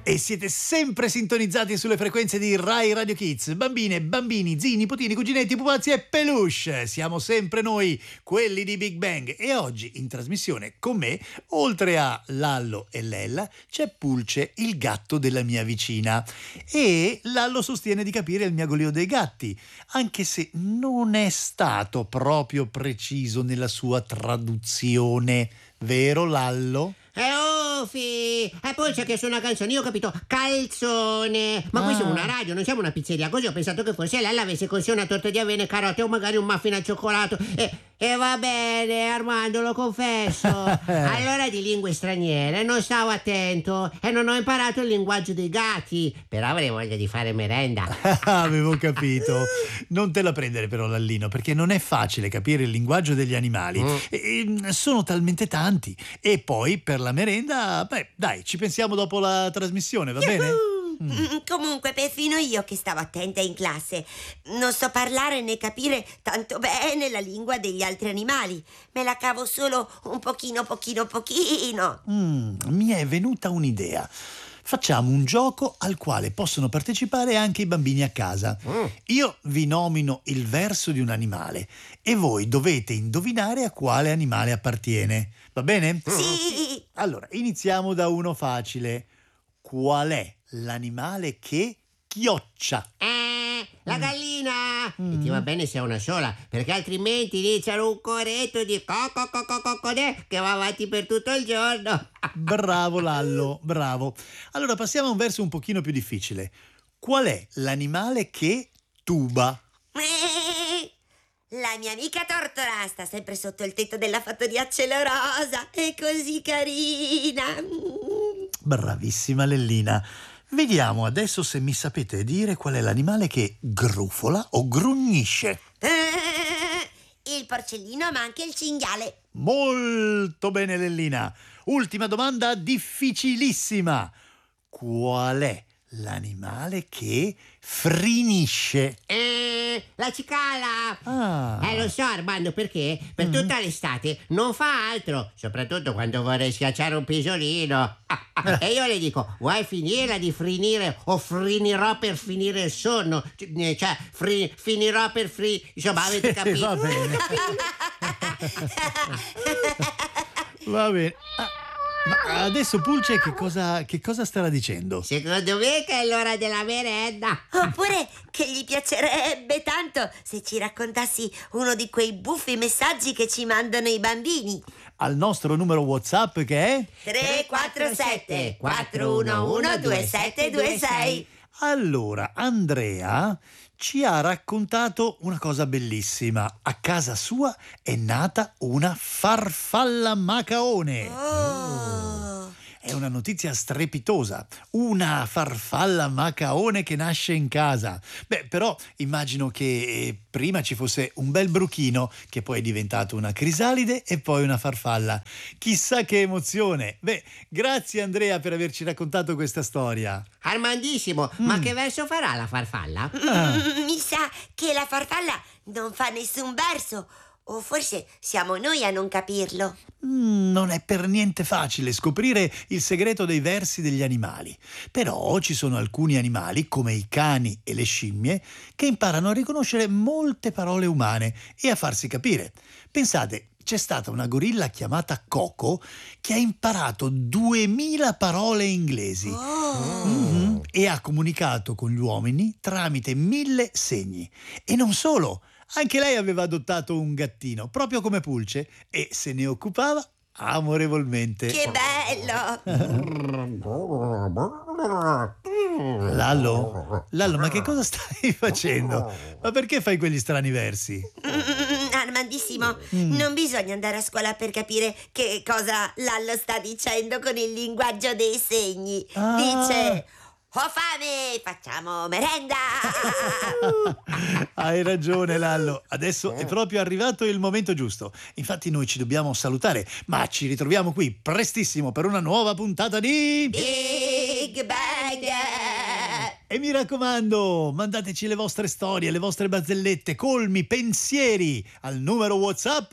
E siete sempre sintonizzati sulle frequenze di Rai Radio Kids. Bambine, bambini, zii, nipotini, cuginetti, pupazzi e peluche. Siamo sempre noi, quelli di Big Bang. E oggi in trasmissione con me, oltre a Lallo e Lella, c'è Pulce, il gatto della mia vicina. E Lallo sostiene di capire il miagolio dei gatti, anche se non è stato proprio preciso nella sua traduzione. Vero, Lallo? Uffi! Pulce che suona canzoni, io ho capito calzone. Ma qui siamo una radio, non siamo una pizzeria. Così ho pensato che forse Lella avesse con sé una torta di avena e carote o magari un muffin al cioccolato. E va bene, Armando, lo confesso. Allora di lingue straniere non stavo attento e non ho imparato il linguaggio dei gatti. Però avrei voglia di fare merenda. Avevo capito. Non te la prendere però, Lallino, perché non è facile capire il linguaggio degli animali. Sono talmente tanti. E poi per la merenda, dai, ci pensiamo dopo la trasmissione, va bene? Comunque, perfino io che stavo attenta in classe non so parlare né capire tanto bene la lingua degli altri animali. Me la cavo solo un pochino. Mi è venuta un'idea. Facciamo un gioco al quale possono partecipare anche i bambini a casa. Io vi nomino il verso di un animale e voi dovete indovinare a quale animale appartiene. Va bene? Sì! Allora, iniziamo da uno facile. Qual è l'animale che chioccia? La gallina! E ti va bene se è una sola, perché altrimenti iniziano un coretto di cocococococode che va avanti per tutto il giorno. Bravo Lallo, bravo. Allora passiamo a un verso un pochino più difficile. Qual è l'animale che tuba? La mia amica Tortora sta sempre sotto il tetto della fattoria Celorosa. È così carina. Bravissima Lellina. Vediamo adesso se mi sapete dire qual è l'animale che grufola o grugnisce. Il porcellino, ma anche il cinghiale. Molto bene Lellina. Ultima domanda difficilissima. Qual è l'animale che frinisce? La cicala! Lo so, Armando, perché per tutta l'estate non fa altro, soprattutto quando vorrei schiacciare un pisolino. E io le dico, vuoi finirla di frinire o frinirò per finire il sonno? Cioè, finirò per insomma, avete capito? Va bene. Va bene. Ma adesso Pulce che cosa starà dicendo? Secondo me che è l'ora della merenda. Oppure che gli piacerebbe tanto se ci raccontassi uno di quei buffi messaggi che ci mandano i bambini. Al nostro numero WhatsApp che è 347 411 2726. Allora, Andrea ci ha raccontato una cosa bellissima. A casa sua è nata una farfalla macaone. È una notizia strepitosa. Una farfalla macaone che nasce in casa. Però immagino che prima ci fosse un bel bruchino che poi è diventato una crisalide e poi una farfalla. Chissà che emozione. Grazie Andrea per averci raccontato questa storia. Armandissimo, ma che verso farà la farfalla? Mi sa che la farfalla non fa nessun verso. O forse siamo noi a non capirlo. Non è per niente facile scoprire il segreto dei versi degli animali. Però ci sono alcuni animali, come i cani e le scimmie, che imparano a riconoscere molte parole umane e a farsi capire. Pensate, c'è stata una gorilla chiamata Coco che ha imparato 2000 parole inglesi. E ha comunicato con gli uomini tramite 1000 segni. E non solo, anche lei aveva adottato un gattino, proprio come Pulce, e se ne occupava amorevolmente. Che bello! Lallo, ma che cosa stai facendo? Ma perché fai quegli strani versi? Armandissimo, non bisogna andare a scuola per capire che cosa Lallo sta dicendo con il linguaggio dei segni. Dice: ho fame, facciamo merenda! Hai ragione Lallo, adesso è proprio arrivato il momento giusto. Infatti noi ci dobbiamo salutare, ma ci ritroviamo qui prestissimo per una nuova puntata di Big Bang! E mi raccomando, mandateci le vostre storie, le vostre barzellette, colmi, pensieri al numero WhatsApp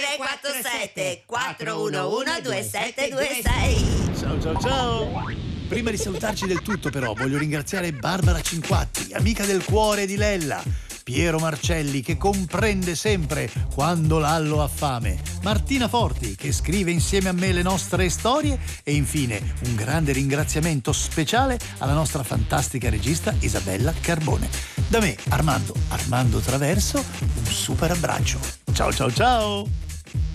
347 411 2726. Ciao ciao ciao! Prima di salutarci del tutto, però, voglio ringraziare Barbara Cinquatti, amica del cuore di Lella, Piero Marcelli, che comprende sempre quando Lallo ha fame, Martina Forti, che scrive insieme a me le nostre storie, e infine un grande ringraziamento speciale alla nostra fantastica regista Isabella Carbone. Da me, Armando Traverso, un super abbraccio. Ciao ciao ciao!